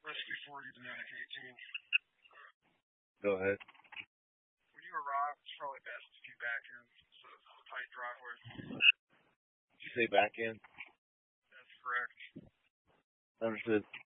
Rescue 40 Genetic 18. Go ahead. When you arrive, it's probably best if you back in. So it's a tight driveway. Did you say back in? That's correct. Understood.